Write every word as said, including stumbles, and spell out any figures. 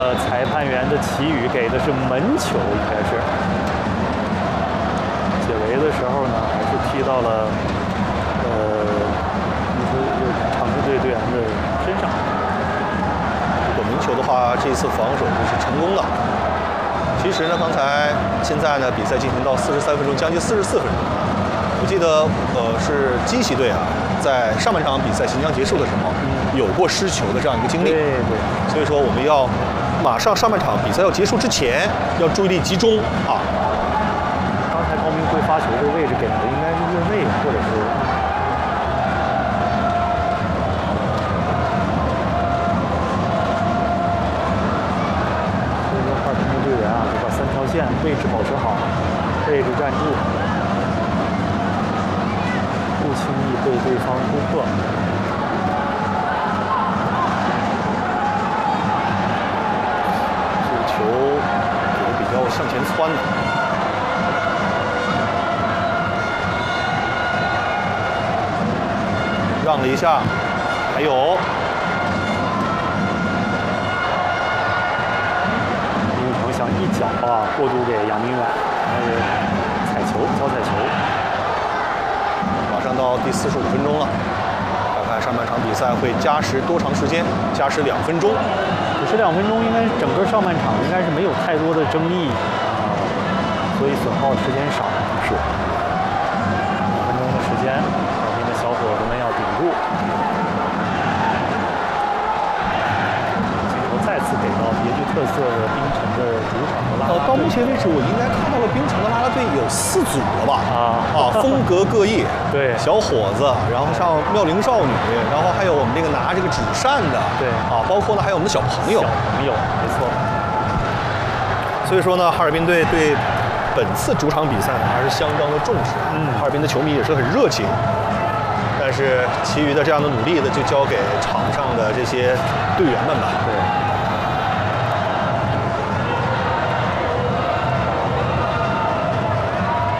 呃，裁判员的旗语给的是门球，应该是。解围的时候呢，还是踢到了呃，你说场支队队员的身上。 如果门球的话，这一次防守就是成功了。其实呢，刚才现在呢，比赛进行到四十三分钟，将近四十四分钟。我记得呃是基奇队啊，在上半场比赛即将结束的时候，嗯、有过失球的这样一个经历。 对对。 所以说我们要。马上上半场比赛要结束之前，要注意力集中啊！ 刚才高明辉发球这个位置给的应该是越位，或者是所以说哈尔滨的队员啊，就把三条线位置保持好，位置站住，不轻易被对方突破。 要向前窜的，让了一下，还有林宇成想一脚啊过渡给杨明远，那是彩球，交彩球。 马上到第四十五分钟了，看看上半场比赛会加时多长时间？加时两分钟。 五十两分钟，应该整个上半场应该是没有太多的争议啊，所以损耗的时间少。是，两分钟的时间，哈尔滨的小伙子们要顶住。镜头再次给到别具特色的冰城的主场的啦啦队。 呃，到目前为止，我应该看到了冰城的啦啦队有四组了吧？ 啊啊，风格各异。 对， 小伙子，然后像妙龄少女，然后还有我们这个拿这个纸扇的， 对， 啊，包括呢还有我们的小朋友， 小朋友，没错。 所以说呢，哈尔滨队对本次主场比赛呢还是相当的重视， 嗯， 哈尔滨的球迷也是很热情。但是其余的这样的努力呢，就交给场上的这些队员们吧。 对。